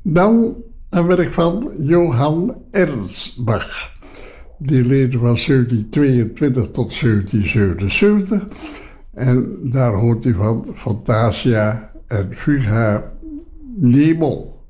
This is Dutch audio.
Dan een werk van Johann Ernst Bach. Die leefde van 1722 tot 1777. En daar hoort hij van Fantasia en Fuga Nemol.